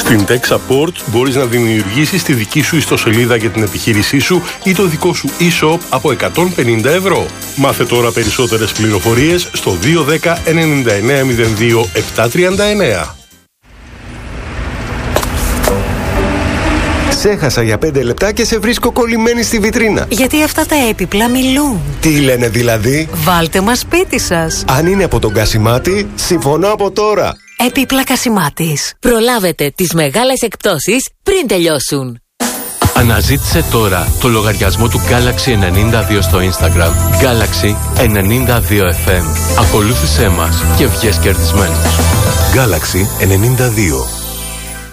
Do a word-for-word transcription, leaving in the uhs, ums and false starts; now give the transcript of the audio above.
Στην Tech Support μπορείς να δημιουργήσεις τη δική σου ιστοσελίδα για την επιχείρησή σου ή το δικό σου e-shop από εκατόν πενήντα ευρώ. Μάθε τώρα περισσότερες πληροφορίες στο δύο ένα μηδέν εννιά εννιά μηδέν δύο επτά τρία εννιά. Ξέχασα για πέντε λεπτά και σε βρίσκω κολλημένη στη βιτρίνα. Γιατί αυτά τα έπιπλα μιλούν. Τι λένε δηλαδή? Βάλτε μας σπίτι σας. Αν είναι από τον Κασιμάτη, συμφωνώ από τώρα. Έπιπλα Κασιμάτης. Προλάβετε τις μεγάλες εκπτώσεις πριν τελειώσουν. Αναζήτησε τώρα το λογαριασμό του Galaxy ενενήντα δύο στο Instagram. Galaxy ενενήντα δύο εφ εμ. Ακολούθησέ μας και βγες κερδισμένος. Galaxy ενενήντα δύο.